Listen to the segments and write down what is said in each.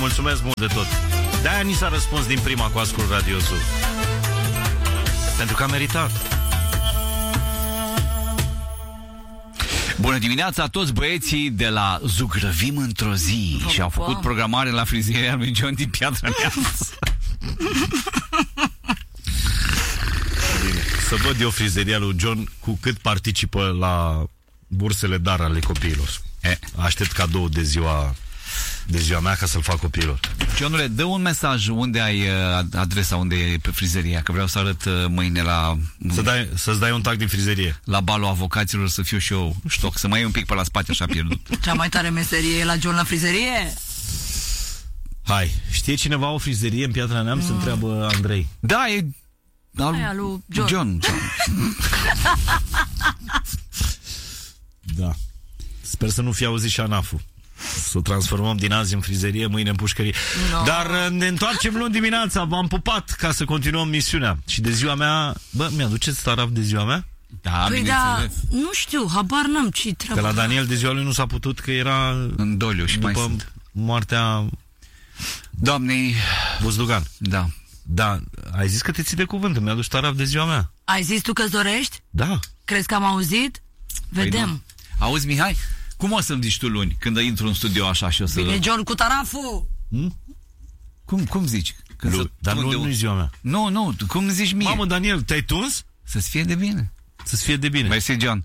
mulțumesc mult de tot. De-aia ni s-a răspuns din prima cu Ascult Radio Zoo. Pentru că a meritat. Bună dimineața, toți băieții de la Zugrăvim într-o zi și au făcut programare la frizieria lui John din Piatra Neamț. Bine. Să văd eu frizeria lui John cu cât participă la bursele dar ale copiilor. Aștept cadou de ziua mea ca să-l fac copiilor. Johnule, dă un mesaj unde ai adresa, unde e pe frizeria, că vreau să arăt mâine la... Să-ți dai un tag din frizerie. La balul avocaților să fiu și eu ștoc, să mai iei un pic pe la spate, așa pierdut. Cea mai tare meserie e la John la frizerie? Hai, știe cineva o frizerie în Piatra Neamț? Se întreabă Andrei. Da, e... Aia lui John. Da. Sper să nu fi auzit și ANAF-ul. Să o transformăm din azi în frizerie, mâine în pușcărie. No. Dar ne întoarcem luni dimineața. V-am pupat ca să continuăm misiunea. Și de ziua mea... Bă, mi-aduceți taraf de ziua mea? Da, păi da, nu știu, habar n-am ce treabă. Că la Daniel de ziua lui nu s-a putut, că era în doliu și după moartea doamnei Buzdugan. Da. Da, ai zis că te ții de cuvânt, mi-aduci taraf de ziua mea. Ai zis tu că-ți dorești? Da. Crezi că am auzit? Vedem. Păi auzi, Mihai, cum o să-mi zici tu luni, când intru în studio așa și o să... Bine, John, cu taraful! Cum zici? Dar nu-i ziua mea. Nu, cum zici mie? Mamă, Daniel, te-ai tuns? Să-ți fie de bine. Să-ți fie de bine. Mersi, John.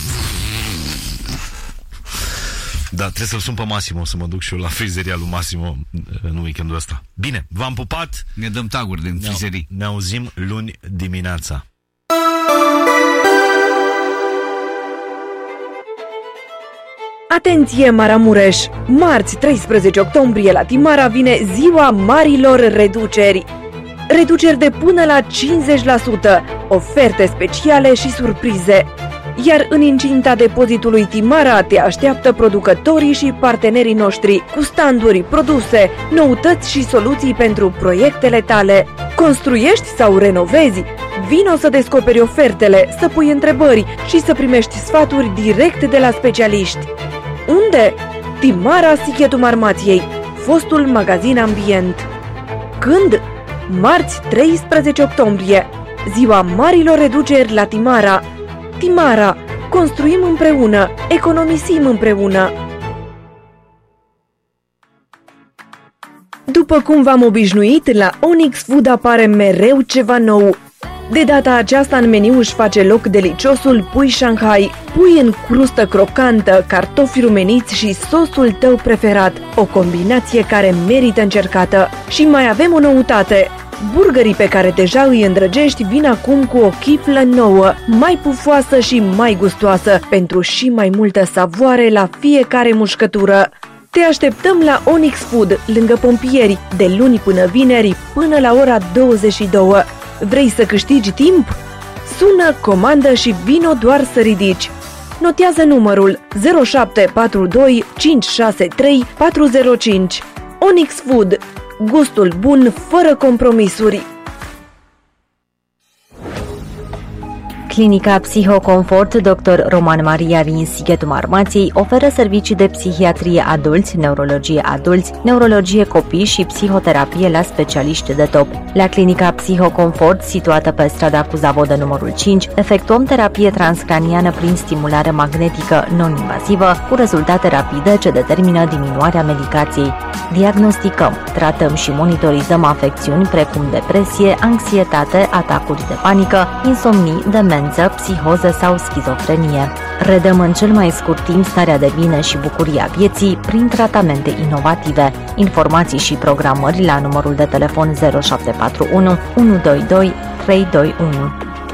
Da, trebuie să-l sun pe Massimo, să mă duc și eu la frizeria lui Massimo în weekendul ăsta. Bine, v-am pupat. Ne dăm taguri din frizerii. Ne auzim luni dimineața. Atenție, Maramureș! Marți, 13 octombrie, la Timara vine ziua marilor reduceri. Reduceri de până la 50%, oferte speciale și surprize. Iar în incinta depozitului Timara te așteaptă producătorii și partenerii noștri cu standuri, produse, noutăți și soluții pentru proiectele tale. Construiești sau renovezi? Vino să descoperi ofertele, să pui întrebări și să primești sfaturi direct de la specialiști. Unde? Timara Sighetul Marmației, fostul magazin ambient. Când? Marți, 13 octombrie, ziua marilor reduceri la Timara. Timara, construim împreună, economisim împreună. După cum v-am obișnuit, la Onyx Food apare mereu ceva nou. De data aceasta în meniu își face loc deliciosul pui Shanghai, pui în crustă crocantă, cartofi rumeniți și sosul tău preferat, o combinație care merită încercată. Și mai avem o noutate. Burgerii pe care deja îi îndrăgești vin acum cu o chiflă nouă, mai pufoasă și mai gustoasă, pentru și mai multă savoare la fiecare mușcătură. Te așteptăm la Onyx Food, lângă pompieri, de luni până vineri, până la ora 22. Vrei să câștigi timp? Sună, comandă și vino doar să ridici. Notează numărul 0742 563 405. Onyx Food. Gustul bun, fără compromisuri. Clinica Psihoconfort Dr. Roman Maria din Sighetul Marmației oferă servicii de psihiatrie adulți, neurologie adulți, neurologie copii și psihoterapie la specialiști de top. La Clinica Psihoconfort, situată pe strada Cuzavodă numărul 5, efectuăm terapie transcraniană prin stimulare magnetică non-invazivă, cu rezultate rapide ce determină diminuarea medicației. Diagnosticăm, tratăm și monitorizăm afecțiuni precum depresie, anxietate, atacuri de panică, insomnii, demență, psihoză sau schizofrenie. Redăm în cel mai scurt timp starea de bine și bucuria vieții prin tratamente inovative. Informații și programări la numărul de telefon 0741 122 321.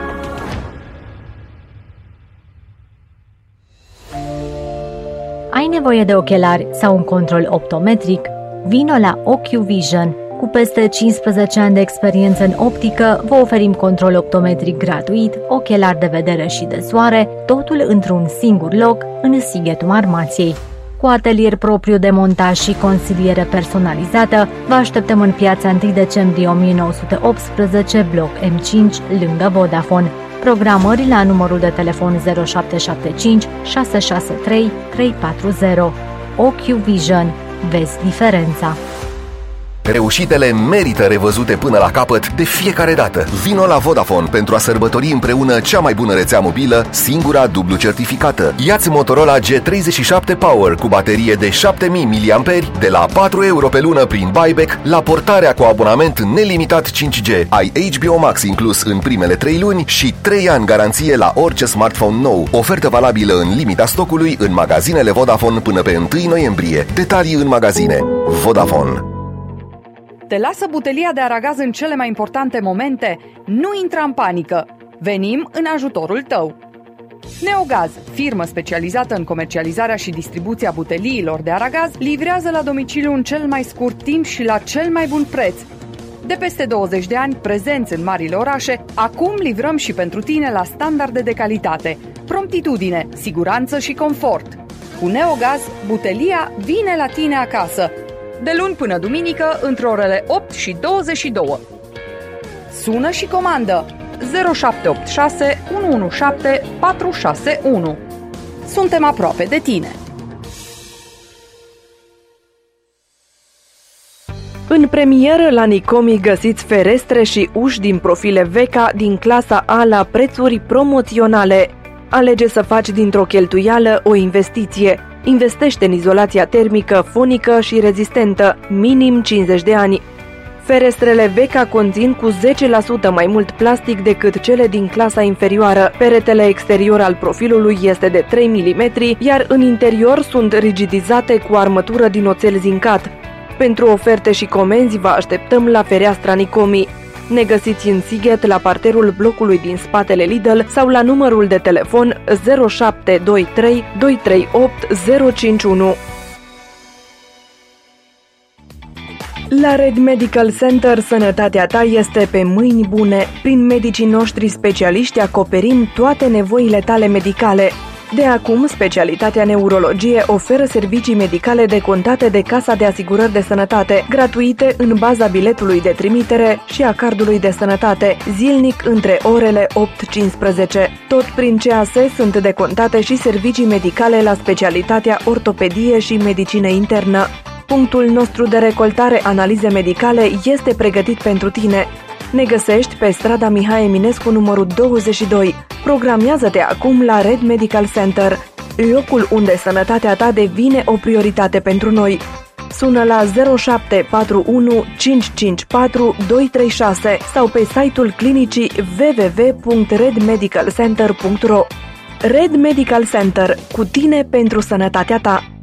Ai nevoie de ochelari sau un control optometric? Vino la OcuVision. Cu peste 15 ani de experiență în optică, vă oferim control optometric gratuit, ochelari de vedere și de soare, totul într-un singur loc, în Sighetul Marmației. Cu atelier propriu de montaj și consiliere personalizată, vă așteptăm în piața 1 decembrie 1918, bloc M5, lângă Vodafone. Programări la numărul de telefon 0775 663 340. OcuVision. Vezi diferența! Reușitele merită revăzute până la capăt de fiecare dată. Vino la Vodafone pentru a sărbători împreună cea mai bună rețea mobilă, singura dublu certificată. Ia-ți Motorola G37 Power cu baterie de 7000 mAh de la 4 euro pe lună prin buyback la portarea cu abonament nelimitat 5G. Ai HBO Max inclus în primele 3 luni și 3 ani garanție la orice smartphone nou. Ofertă valabilă în limita stocului în magazinele Vodafone până pe 1 noiembrie. Detalii în magazine. Vodafone. Te lasă butelia de aragaz în cele mai importante momente? Nu intra în panică. Venim în ajutorul tău. Neogaz, firmă specializată în comercializarea și distribuția buteliilor de aragaz, livrează la domiciliu în cel mai scurt timp și la cel mai bun preț. De peste 20 de ani, prezenți în marile orașe, acum livrăm și pentru tine la standarde de calitate, promptitudine, siguranță și confort. Cu Neogaz, butelia vine la tine acasă. De luni până duminică, între orele 8 și 22. Sună și comandă 0786 117 461. Suntem aproape de tine. În premieră la Nicomi găsiți ferestre și uși din profile Veca din clasa A la prețuri promoționale. Alege să faci dintr-o cheltuială o investiție. Investește în izolația termică, fonică și rezistentă, minim 50 de ani. Ferestrele Veca conțin cu 10% mai mult plastic decât cele din clasa inferioară. Peretele exterior al profilului este de 3 mm, iar în interior sunt rigidizate cu armătură din oțel zincat. Pentru oferte și comenzi vă așteptăm la fereastra Nicomi. Ne găsiți în Sighet la parterul blocului din spatele Lidl sau la numărul de telefon 0723 238 051. La Red Medical Center, sănătatea ta este pe mâini bune. Prin medicii noștri specialiști acoperim toate nevoile tale medicale. De acum, specialitatea neurologie oferă servicii medicale decontate de Casa de Asigurări de Sănătate, gratuite în baza biletului de trimitere și a cardului de sănătate, zilnic între orele 8-15. Tot prin CAS sunt decontate și servicii medicale la specialitatea ortopedie și medicină internă. Punctul nostru de recoltare analize medicale este pregătit pentru tine. Ne găsești pe strada Mihai Eminescu numărul 22. Programează-te acum la Red Medical Center, locul unde sănătatea ta devine o prioritate pentru noi. Sună la 0741 554 236 sau pe site-ul clinicii www.redmedicalcenter.ro. Red Medical Center, cu tine pentru sănătatea ta.